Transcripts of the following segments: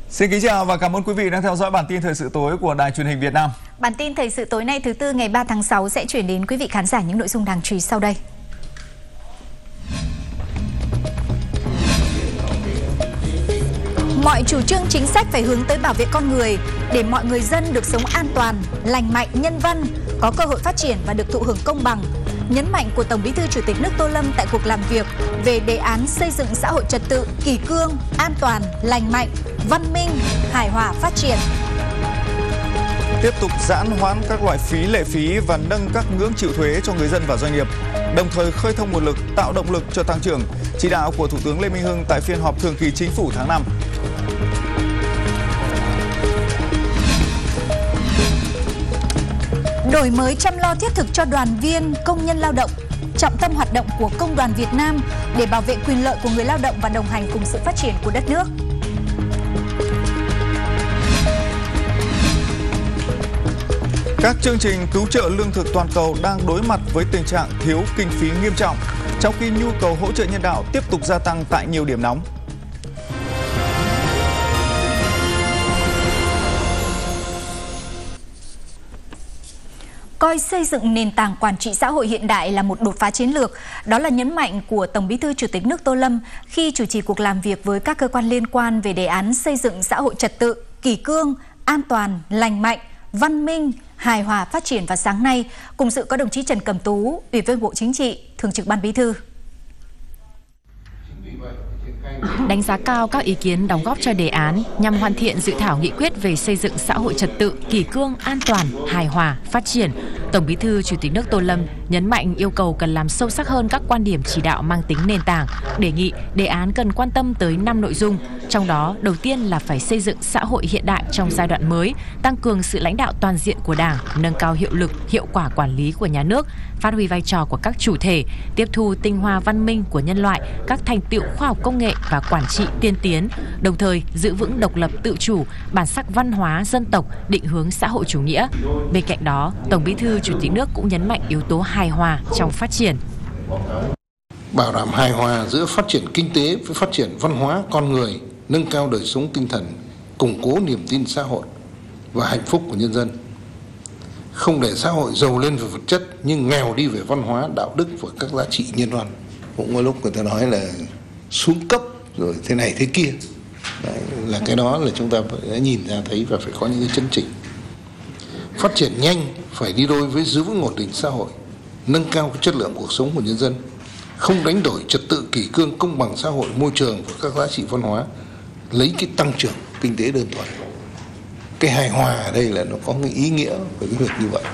Xin kính chào và cảm ơn quý vị đang theo dõi bản tin thời sự tối của Đài Truyền hình Việt Nam. Bản tin thời sự tối nay thứ Tư ngày 3 tháng 6 sẽ chuyển đến quý vị khán giả những nội dung đáng chú ý sau đây. Mọi chủ trương chính sách phải hướng tới bảo vệ con người để mọi người dân được sống an toàn, lành mạnh, nhân văn, có cơ hội phát triển và được thụ hưởng công bằng. Nhấn mạnh của Tổng Bí thư Chủ tịch nước Tô Lâm tại cuộc làm việc về đề án xây dựng xã hội trật tự, kỷ cương, an toàn, lành mạnh, văn minh, hài hòa phát triển. Tiếp tục giãn hoãn các loại phí lệ phí và nâng các ngưỡng chịu thuế cho người dân và doanh nghiệp, đồng thời khơi thông nguồn lực, tạo động lực cho tăng trưởng, chỉ đạo của Thủ tướng Lê Minh Hưng tại phiên họp thường kỳ Chính phủ tháng 5. Đổi mới chăm lo thiết thực cho đoàn viên, công nhân lao động, trọng tâm hoạt động của Công đoàn Việt Nam để bảo vệ quyền lợi của người lao động và đồng hành cùng sự phát triển của đất nước. Các chương trình cứu trợ lương thực toàn cầu đang đối mặt với tình trạng thiếu kinh phí nghiêm trọng, trong khi nhu cầu hỗ trợ nhân đạo tiếp tục gia tăng tại nhiều điểm nóng. Coi xây dựng nền tảng quản trị xã hội hiện đại là một đột phá chiến lược, đó là nhấn mạnh của Tổng Bí thư Chủ tịch nước Tô Lâm khi chủ trì cuộc làm việc với các cơ quan liên quan về đề án xây dựng xã hội trật tự, kỷ cương, an toàn, lành mạnh, văn minh, hài hòa phát triển vào sáng nay. Cùng dự có đồng chí Trần Cẩm Tú, Ủy viên Bộ Chính trị, Thường trực Ban Bí thư. Đánh giá cao các ý kiến đóng góp cho đề án nhằm hoàn thiện dự thảo nghị quyết về xây dựng xã hội trật tự, kỷ cương, an toàn, hài hòa, phát triển, Tổng Bí thư Chủ tịch nước Tô Lâm nhấn mạnh yêu cầu cần làm sâu sắc hơn các quan điểm chỉ đạo mang tính nền tảng, đề nghị đề án cần quan tâm tới 5 nội dung, trong đó đầu tiên là phải xây dựng xã hội hiện đại trong giai đoạn mới, tăng cường sự lãnh đạo toàn diện của Đảng, nâng cao hiệu lực, hiệu quả quản lý của nhà nước, phát huy vai trò của các chủ thể, tiếp thu tinh hoa văn minh của nhân loại, các thành tựu khoa học công nghệ và quản trị tiên tiến, đồng thời giữ vững độc lập tự chủ, bản sắc văn hóa dân tộc, định hướng xã hội chủ nghĩa. Bên cạnh đó, Tổng Bí thư Chủ tịch nước cũng nhấn mạnh yếu tố hài hòa trong phát triển. Bảo đảm hài hòa giữa phát triển kinh tế với phát triển văn hóa con người, nâng cao đời sống tinh thần, củng cố niềm tin xã hội và hạnh phúc của nhân dân. Không để xã hội giàu lên về vật chất nhưng nghèo đi về văn hóa, đạo đức và các giá trị nhân văn. Cũng có lúc người ta nói là xuống cấp rồi thế này thế kia. Đấy, là cái đó là chúng ta phải nhìn ra thấy và phải có những cái chấn chỉnh. Phát triển nhanh phải đi đôi với giữ vững ổn định xã hội, nâng cao cái chất lượng cuộc sống của nhân dân, không đánh đổi trật tự kỷ cương công bằng xã hội, môi trường và các giá trị văn hóa, lấy cái tăng trưởng kinh tế đơn thuần. Cái hài hòa ở đây là nó có cái ý nghĩa về cái việc như vậy.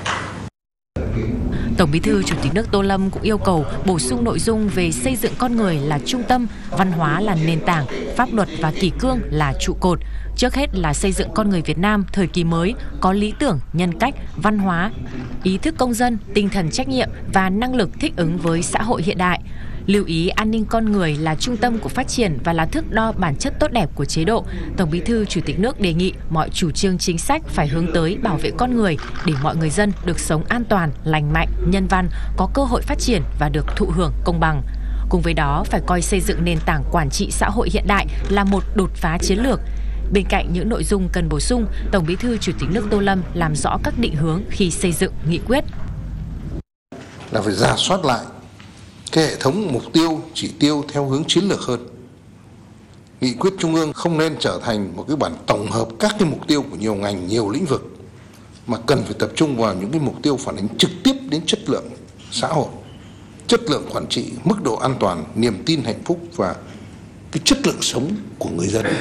Tổng Bí thư Chủ tịch nước Tô Lâm cũng yêu cầu bổ sung nội dung về xây dựng con người là trung tâm, văn hóa là nền tảng, pháp luật và kỷ cương là trụ cột. Trước hết là xây dựng con người Việt Nam thời kỳ mới có lý tưởng, nhân cách, văn hóa, ý thức công dân, tinh thần trách nhiệm và năng lực thích ứng với xã hội hiện đại. Lưu ý an ninh con người là trung tâm của phát triển và là thước đo bản chất tốt đẹp của chế độ. Tổng Bí thư Chủ tịch nước đề nghị mọi chủ trương chính sách phải hướng tới bảo vệ con người để mọi người dân được sống an toàn, lành mạnh, nhân văn, có cơ hội phát triển và được thụ hưởng công bằng. Cùng với đó, phải coi xây dựng nền tảng quản trị xã hội hiện đại là một đột phá chiến lược. Bên cạnh những nội dung cần bổ sung, Tổng Bí thư Chủ tịch nước Tô Lâm làm rõ các định hướng khi xây dựng nghị quyết. Là phải rà soát lại cái hệ thống mục tiêu, chỉ tiêu theo hướng chiến lược hơn. Nghị quyết Trung ương không nên trở thành một cái bản tổng hợp các cái mục tiêu của nhiều ngành, nhiều lĩnh vực, mà cần phải tập trung vào những cái mục tiêu phản ánh trực tiếp đến chất lượng xã hội, chất lượng quản trị, mức độ an toàn, niềm tin hạnh phúc và cái chất lượng sống của người dân.